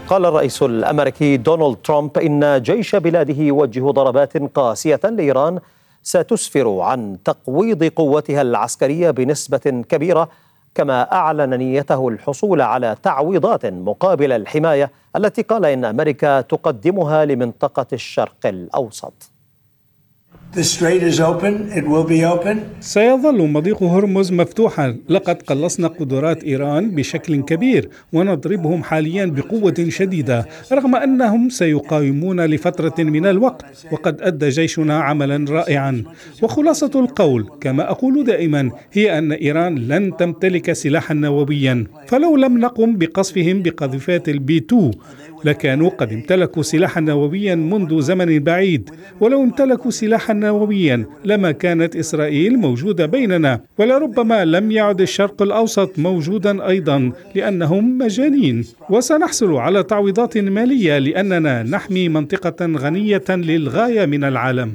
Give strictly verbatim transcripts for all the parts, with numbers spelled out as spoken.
قال الرئيس الأمريكي دونالد ترامب إن جيش بلاده يوجه ضربات قاسية لإيران ستسفر عن تقويض قوتها العسكرية بنسبة كبيرة، كما أعلن نيته الحصول على تعويضات مقابل الحماية التي قال إن أمريكا تقدمها لمنطقة الشرق الأوسط. سيظل مضيق هرمز مفتوحا. لقد قلصنا قدرات إيران بشكل كبير ونضربهم حاليا بقوة شديدة، رغم أنهم سيقاومون لفترة من الوقت، وقد أدى جيشنا عملا رائعا. وخلاصة القول كما أقول دائما هي أن إيران لن تمتلك سلاحا نوويا، فلو لم نقم بقصفهم بقذيفات البي تو لكانوا قد امتلكوا سلاحا نوويا منذ زمن بعيد، ولو امتلكوا سلاحا نوويا لما كانت إسرائيل موجودة بيننا، ولربما لم يعد الشرق الأوسط موجودا أيضا لأنهم مجانين. وسنحصل على تعويضات مالية لأننا نحمي منطقة غنية للغاية من العالم.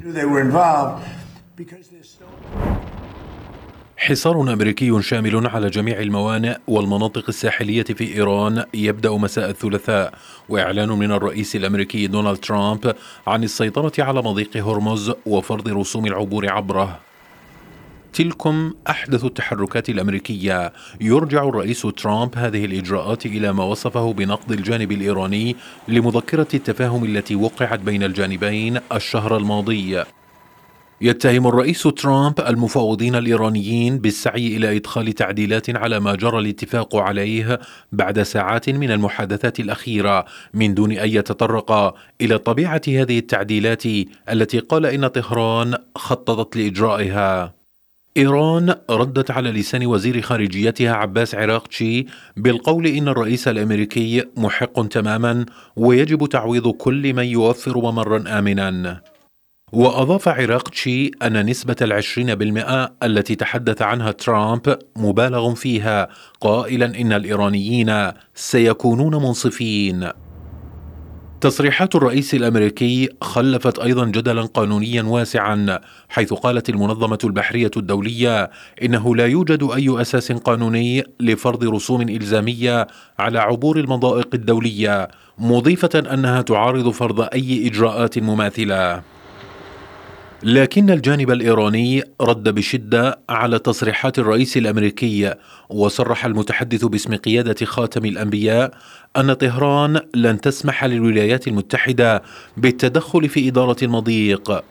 حصار أمريكي شامل على جميع الموانئ والمناطق الساحلية في إيران يبدأ مساء الثلاثاء، وإعلان من الرئيس الأمريكي دونالد ترامب عن السيطرة على مضيق هرمز وفرض رسوم العبور عبره. تلكم أحدث التحركات الأمريكية. يرجع الرئيس ترامب هذه الإجراءات إلى ما وصفه بنقد الجانب الإيراني لمذكرة التفاهم التي وقعت بين الجانبين الشهر الماضي. يتهم الرئيس ترامب المفاوضين الإيرانيين بالسعي إلى إدخال تعديلات على ما جرى الاتفاق عليه بعد ساعات من المحادثات الأخيرة، من دون أن يتطرق إلى طبيعة هذه التعديلات التي قال إن طهران خططت لإجرائها. إيران ردت على لسان وزير خارجيتها عباس عراقچي بالقول إن الرئيس الأمريكي محق تماما ويجب تعويض كل من يوفر ممرا آمنا. وأضاف عراقچي أن نسبة العشرين بالمئة التي تحدث عنها ترامب مبالغ فيها، قائلا إن الإيرانيين سيكونون منصفين. تصريحات الرئيس الأمريكي خلفت أيضا جدلا قانونيا واسعا، حيث قالت المنظمة البحرية الدولية إنه لا يوجد أي أساس قانوني لفرض رسوم إلزامية على عبور المضائق الدولية، مضيفة أنها تعارض فرض أي إجراءات مماثلة. لكن الجانب الإيراني رد بشدة على تصريحات الرئيس الأمريكي، وصرح المتحدث باسم قيادة خاتم الأنبياء أن طهران لن تسمح للولايات المتحدة بالتدخل في إدارة المضيق.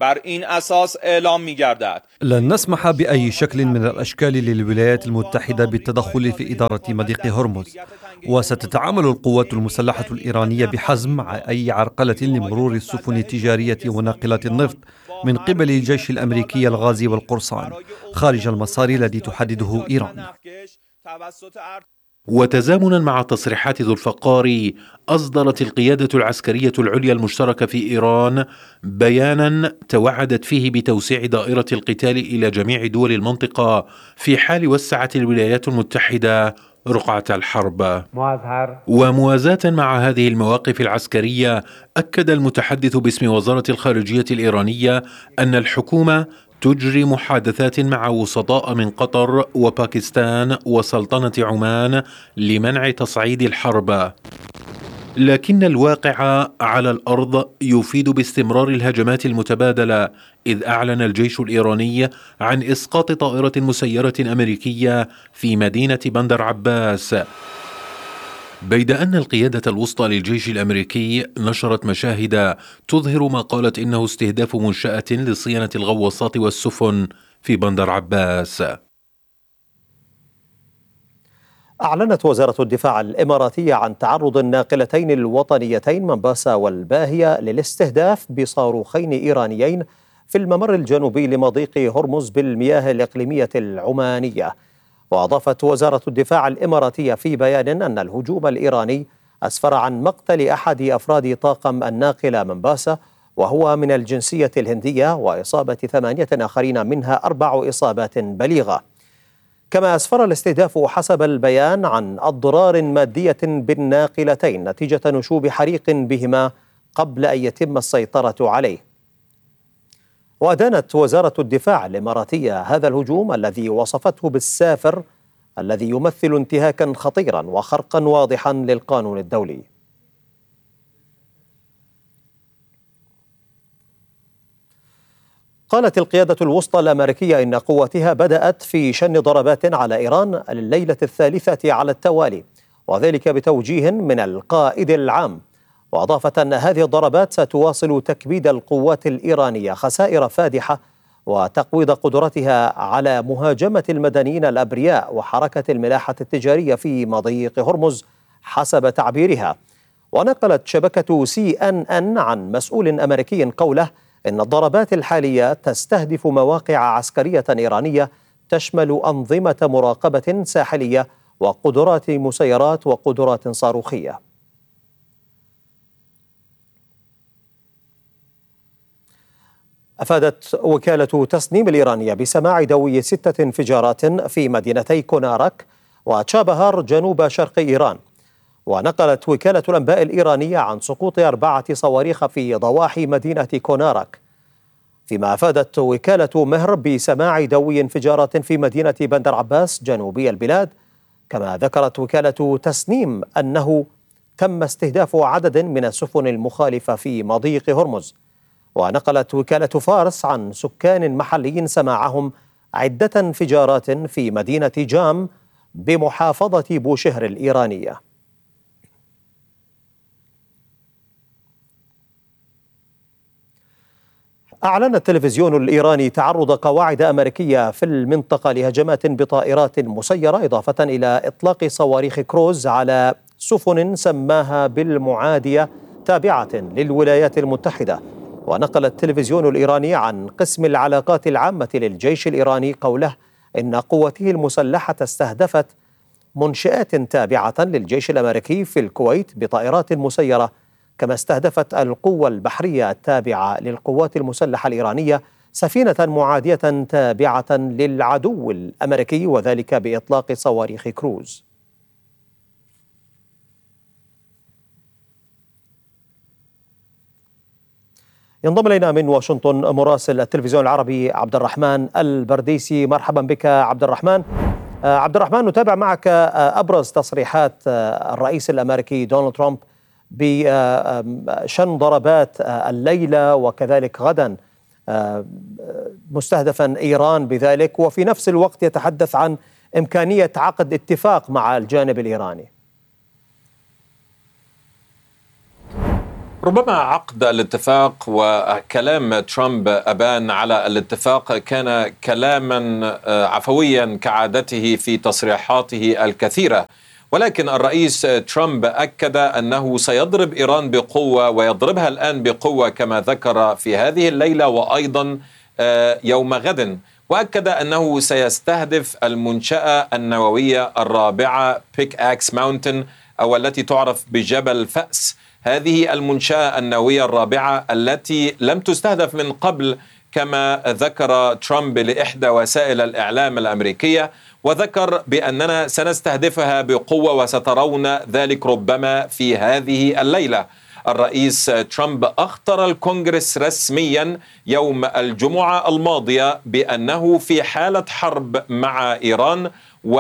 لن نسمح بأي شكل من الأشكال للولايات المتحدة بالتدخل في إدارة مضيق هرمز، وستتعامل القوات المسلحة الإيرانية بحزم مع أي عرقلة لمرور السفن التجارية وناقلات النفط من قبل الجيش الأمريكي الغازي والقرصان خارج المسار الذي تحدده إيران. وتزامنا مع تصريحات ذو الفقار، أصدرت القيادة العسكرية العليا المشتركة في إيران بيانا توعدت فيه بتوسيع دائرة القتال إلى جميع دول المنطقة في حال وسعت الولايات المتحدة رقعة الحرب. وموازاة مع هذه المواقف العسكرية، أكد المتحدث باسم وزارة الخارجية الإيرانية أن الحكومة تجري محادثات مع وسطاء من قطر وباكستان وسلطنة عمان لمنع تصعيد الحرب، لكن الواقع على الأرض يفيد باستمرار الهجمات المتبادلة، إذ أعلن الجيش الإيراني عن إسقاط طائرة مسيرة أمريكية في مدينة بندر عباس، بيد أن القيادة الوسطى للجيش الأمريكي نشرت مشاهد تظهر ما قالت إنه استهداف منشأة لصيانة الغواصات والسفن في بندر عباس. أعلنت وزارة الدفاع الإماراتية عن تعرض الناقلتين الوطنيتين منباسا والباهية للاستهداف بصاروخين إيرانيين في الممر الجنوبي لمضيق هرمز بالمياه الإقليمية العمانية. وأضافت وزارة الدفاع الإماراتية في بيان أن الهجوم الإيراني أسفر عن مقتل أحد أفراد طاقم الناقلة منباسا وهو من الجنسية الهندية، وإصابة ثمانية آخرين منها أربع إصابات بليغة. كما أسفر الاستهداف حسب البيان عن أضرار مادية بالناقلتين نتيجة نشوب حريق بهما قبل أن يتم السيطرة عليه. وأدانت وزارة الدفاع الإماراتية هذا الهجوم الذي وصفته بالسافر الذي يمثل انتهاكا خطيرا وخرقا واضحا للقانون الدولي. قالت القيادة الوسطى الأمريكية إن قواتها بدأت في شن ضربات على إيران الليلة الثالثة على التوالي، وذلك بتوجيه من القائد العام. وأضافت أن هذه الضربات ستواصل تكبيد القوات الإيرانية خسائر فادحة وتقويض قدرتها على مهاجمة المدنيين الأبرياء وحركة الملاحة التجارية في مضيق هرمز حسب تعبيرها. ونقلت شبكة سي أن أن عن مسؤول أمريكي قوله إن الضربات الحالية تستهدف مواقع عسكرية إيرانية تشمل أنظمة مراقبة ساحلية وقدرات مسيرات وقدرات صاروخية. أفادت وكالة تسنيم الإيرانية بسماع دوي ستة انفجارات في مدينتي كونارك وتشابهار جنوب شرق إيران. ونقلت وكالة الأنباء الإيرانية عن سقوط أربعة صواريخ في ضواحي مدينة كونارك، فيما أفادت وكالة مهر بسماع دوي انفجارات في مدينة بندر عباس جنوبي البلاد. كما ذكرت وكالة تسنيم أنه تم استهداف عدد من السفن المخالفة في مضيق هرمز. ونقلت وكالة فارس عن سكان محليين سماعهم عدة انفجارات في مدينة جام بمحافظة بوشهر الإيرانية. أعلن التلفزيون الإيراني تعرض قواعد أمريكية في المنطقة لهجمات بطائرات مسيرة، إضافة إلى إطلاق صواريخ كروز على سفن سماها بالمعادية تابعة للولايات المتحدة. ونقل التلفزيون الإيراني عن قسم العلاقات العامة للجيش الإيراني قوله إن قوته المسلحة استهدفت منشآت تابعة للجيش الأمريكي في الكويت بطائرات مسيرة، كما استهدفت القوة البحرية التابعة للقوات المسلحة الإيرانية سفينة معادية تابعة للعدو الأمريكي، وذلك بإطلاق صواريخ كروز. ينضم إلينا من واشنطن مراسل التلفزيون العربي عبد الرحمن البرديسي. مرحبا بك عبد الرحمن. عبد الرحمن، نتابع معك أبرز تصريحات الرئيس الأمريكي دونالد ترامب بشن ضربات الليلة وكذلك غدا مستهدفا إيران بذلك، وفي نفس الوقت يتحدث عن إمكانية عقد اتفاق مع الجانب الإيراني. ربما عقد الاتفاق وكلام ترامب أبان على الاتفاق كان كلاما عفويا كعادته في تصريحاته الكثيرة، ولكن الرئيس ترامب أكد أنه سيضرب إيران بقوة ويضربها الآن بقوة كما ذكر في هذه الليلة وأيضا يوم غد، وأكد أنه سيستهدف المنشأة النووية الرابعة بيك أكس ماونتن أو التي تعرف بجبل فأس. هذه المنشأة النووية الرابعة التي لم تستهدف من قبل كما ذكر ترامب لإحدى وسائل الإعلام الأمريكية، وذكر بأننا سنستهدفها بقوة وسترون ذلك ربما في هذه الليلة. الرئيس ترامب أخطر الكونغرس رسميا يوم الجمعة الماضية بأنه في حالة حرب مع إيران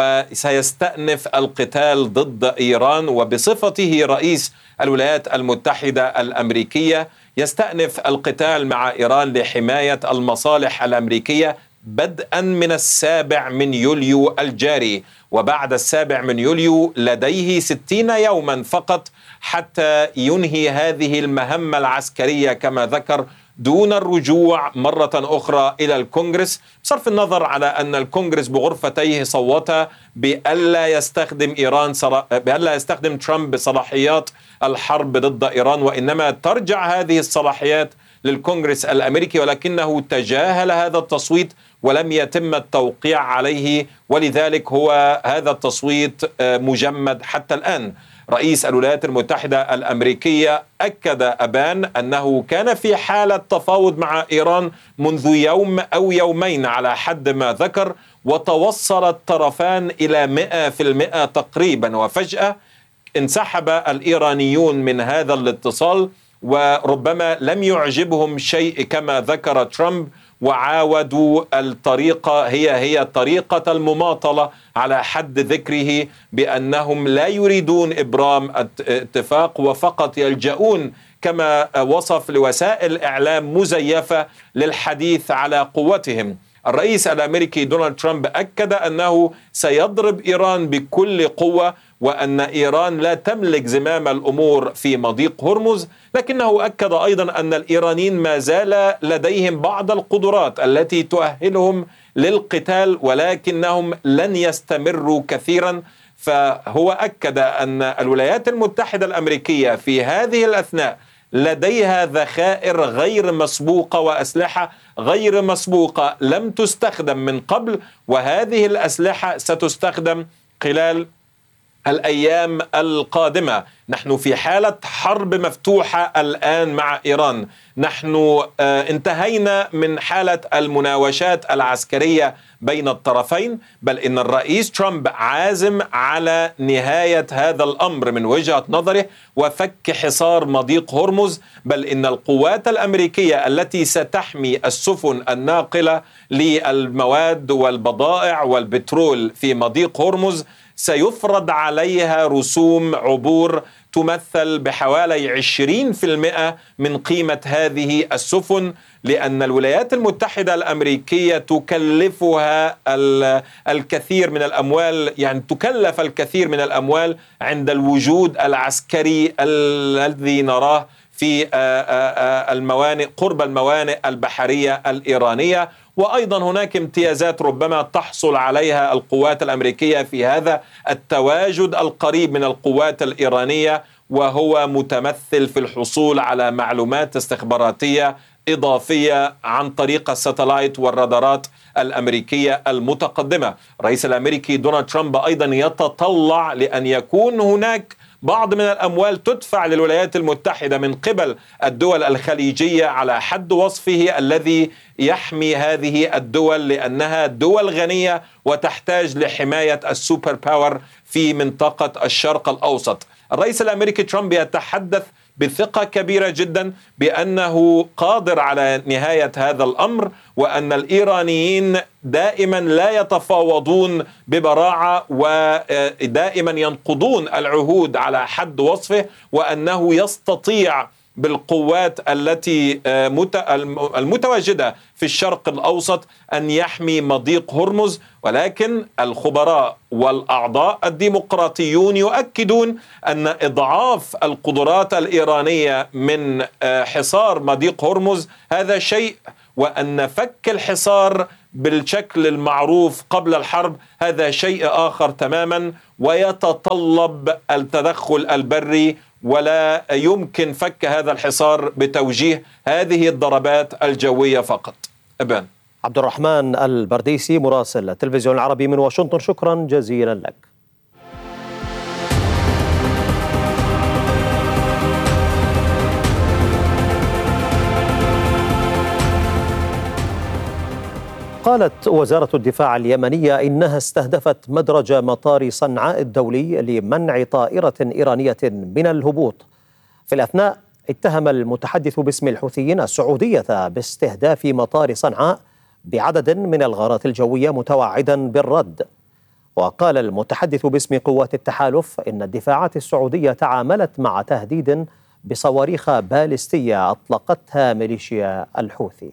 وسيستأنف القتال ضد إيران، وبصفته رئيس الولايات المتحدة الأمريكية يستأنف القتال مع إيران لحماية المصالح الأمريكية بدءا من السابع من يوليو الجاري. وبعد السابع من يوليو لديه ستين يوما فقط حتى ينهي هذه المهمة العسكرية كما ذكر، دون الرجوع مرة أخرى إلى الكونغرس، بصرف النظر على أن الكونغرس بغرفتيه صوت بألا يستخدم إيران صلا... بألا يستخدم ترامب بصلاحيات الحرب ضد إيران، وإنما ترجع هذه الصلاحيات للكونغرس الأمريكي، ولكنه تجاهل هذا التصويت ولم يتم التوقيع عليه، ولذلك هو هذا التصويت مجمد حتى الآن. رئيس الولايات المتحدة الأمريكية أكد أبان أنه كان في حالة تفاوض مع إيران منذ يوم أو يومين على حد ما ذكر، وتوصل الطرفان إلى مئة في المئة تقريبا، وفجأة انسحب الإيرانيون من هذا الاتصال وربما لم يعجبهم شيء كما ذكر ترامب، وعاودوا الطريقة هي هي طريقة المماطلة، على حد ذكره بأنهم لا يريدون إبرام اتفاق وفقط يلجؤون كما وصف لوسائل إعلام مزيفة للحديث على قوتهم. الرئيس الأمريكي دونالد ترامب أكد أنه سيضرب إيران بكل قوة، وأن إيران لا تملك زمام الأمور في مضيق هرمز، لكنه أكد أيضا أن الإيرانيين ما زال لديهم بعض القدرات التي تؤهلهم للقتال، ولكنهم لن يستمروا كثيرا. فهو أكد أن الولايات المتحدة الأمريكية في هذه الأثناء لديها ذخائر غير مسبوقة وأسلحة غير مسبوقة لم تستخدم من قبل، وهذه الأسلحة ستستخدم خلال الأيام القادمة. نحن في حالة حرب مفتوحة الآن مع إيران. نحن انتهينا من حالة المناوشات العسكرية بين الطرفين، بل إن الرئيس ترامب عازم على نهاية هذا الأمر من وجهة نظره وفك حصار مضيق هرمز، بل إن القوات الأمريكية التي ستحمي السفن الناقلة للمواد والبضائع والبترول في مضيق هرمز سيفرض عليها رسوم عبور تمثل بحوالي عشرين بالمئة من قيمة هذه السفن، لأن الولايات المتحدة الأمريكية تكلفها الكثير من الأموال، يعني تكلف الكثير من الأموال عند الوجود العسكري الذي نراه في الموانئ قرب الموانئ البحرية الإيرانية. وأيضا هناك امتيازات ربما تحصل عليها القوات الأمريكية في هذا التواجد القريب من القوات الإيرانية، وهو متمثل في الحصول على معلومات استخباراتية إضافية عن طريق الساتلايت والرادارات الأمريكية المتقدمة. الرئيس الأمريكي دونالد ترامب أيضا يتطلع لأن يكون هناك بعض من الأموال تدفع للولايات المتحدة من قبل الدول الخليجية على حد وصفه الذي يحمي هذه الدول، لأنها دول غنية وتحتاج لحماية السوبر باور في منطقة الشرق الأوسط. الرئيس الأمريكي ترامب يتحدث بثقة كبيرة جدا بأنه قادر على نهاية هذا الأمر، وأن الإيرانيين دائما لا يتفاوضون ببراعة ودائما ينقضون العهود على حد وصفه، وأنه يستطيع بالقوات التي المتواجدة في الشرق الأوسط أن يحمي مضيق هرمز. ولكن الخبراء والأعضاء الديمقراطيون يؤكدون أن إضعاف القدرات الإيرانية من حصار مضيق هرمز هذا شيء، وأن فك الحصار بالشكل المعروف قبل الحرب هذا شيء آخر تماما، ويتطلب التدخل البري، ولا يمكن فك هذا الحصار بتوجيه هذه الضربات الجوية فقط. أبان عبد الرحمن البرديسي مراسل التلفزيون العربي من واشنطن، شكرا جزيلا لك. قالت وزارة الدفاع اليمنية إنها استهدفت مدرج مطار صنعاء الدولي لمنع طائرة إيرانية من الهبوط. في الأثناء اتهم المتحدث باسم الحوثيين السعودية باستهداف مطار صنعاء بعدد من الغارات الجوية متوعدا بالرد. وقال المتحدث باسم قوات التحالف إن الدفاعات السعودية تعاملت مع تهديد بصواريخ باليستية أطلقتها ميليشيا الحوثي.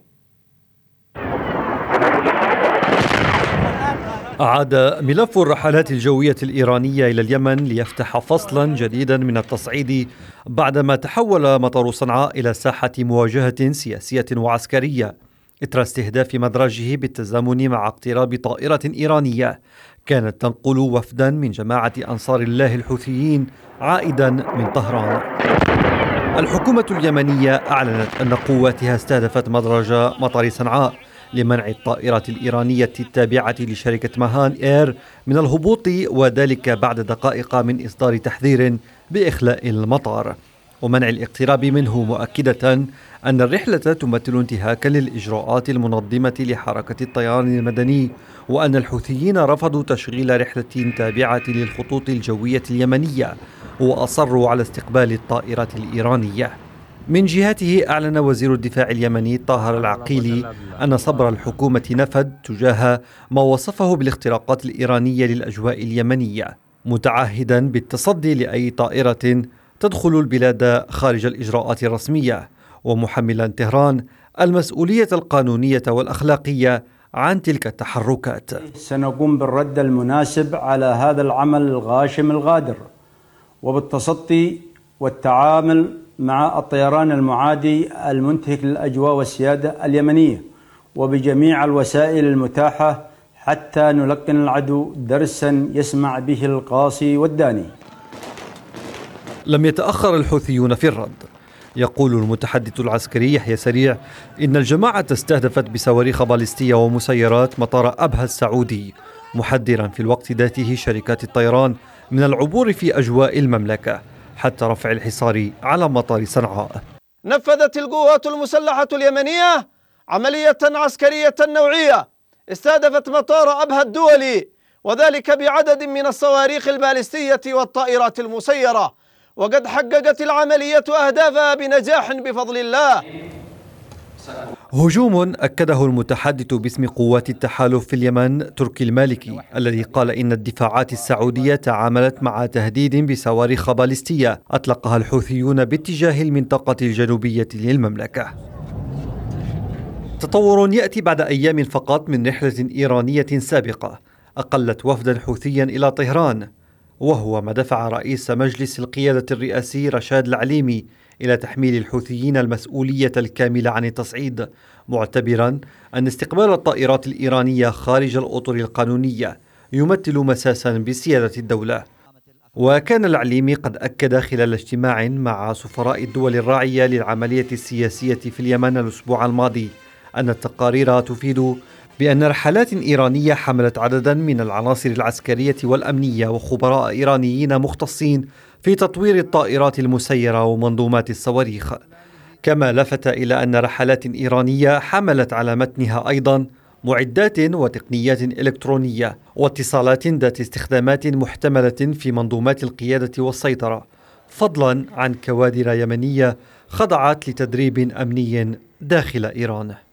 أعاد ملف الرحلات الجوية الإيرانية إلى اليمن ليفتح فصلا جديدا من التصعيد بعدما تحول مطار صنعاء إلى ساحة مواجهة سياسية وعسكرية إثر استهداف مدرجه بالتزامن مع اقتراب طائرة إيرانية كانت تنقل وفدا من جماعة أنصار الله الحوثيين عائدا من طهران. الحكومة اليمنية أعلنت أن قواتها استهدفت مدرج مطار صنعاء لمنع الطائرة الإيرانية التابعة لشركة مهان إير من الهبوط، وذلك بعد دقائق من إصدار تحذير بإخلاء المطار ومنع الاقتراب منه، مؤكدة أن الرحلة تمثل انتهاكا للإجراءات المنظمة لحركة الطيران المدني، وأن الحوثيين رفضوا تشغيل رحلة تابعة للخطوط الجوية اليمنية وأصروا على استقبال الطائرة الإيرانية. من جهته أعلن وزير الدفاع اليمني طاهر العقيلي أن صبر الحكومة نفد تجاه ما وصفه بالاختراقات الإيرانية للأجواء اليمنية، متعهدا بالتصدي لأي طائرة تدخل البلاد خارج الإجراءات الرسمية، ومحملا طهران المسؤولية القانونية والأخلاقية عن تلك التحركات. سنقوم بالرد المناسب على هذا العمل الغاشم الغادر، وبالتصدي والتعامل مع الطيران المعادي المنتهك للأجواء والسيادة اليمنية، وبجميع الوسائل المتاحة حتى نلقن العدو درسا يسمع به القاصي والداني. لم يتأخر الحوثيون في الرد. يقول المتحدث العسكري يحيى سريع إن الجماعة استهدفت بصواريخ باليستية ومسيرات مطار أبها السعودي، محذرا في الوقت ذاته شركات الطيران من العبور في أجواء المملكة حتى رفع الحصار على مطار صنعاء. نفذت القوات المسلحة اليمنية عملية عسكرية نوعية استهدفت مطار أبها الدولي، وذلك بعدد من الصواريخ البالستية والطائرات المسيرة، وقد حققت العملية أهدافها بنجاح بفضل الله. هجوم أكده المتحدث باسم قوات التحالف في اليمن تركي المالكي، الذي قال إن الدفاعات السعودية تعاملت مع تهديد بصواريخ باليستية أطلقها الحوثيون باتجاه المنطقة الجنوبية للمملكة. تطور يأتي بعد أيام فقط من رحلة إيرانية سابقة أقلت وفدا حوثيا إلى طهران، وهو ما دفع رئيس مجلس القيادة الرئاسي رشاد العليمي إلى تحميل الحوثيين المسؤولية الكاملة عن التصعيد، معتبرا أن استقبال الطائرات الإيرانية خارج الأطر القانونية يمثل مساسا بسيادة الدولة. وكان العليمي قد أكد خلال اجتماع مع سفراء الدول الراعية للعملية السياسية في اليمن الأسبوع الماضي أن التقارير تفيد بأن رحلات إيرانية حملت عددا من العناصر العسكرية والأمنية وخبراء إيرانيين مختصين في تطوير الطائرات المسيرة ومنظومات الصواريخ، كما لفت إلى أن رحلات إيرانية حملت على متنها أيضا معدات وتقنيات إلكترونية واتصالات ذات استخدامات محتملة في منظومات القيادة والسيطرة، فضلا عن كوادر يمنية خضعت لتدريب أمني داخل إيران.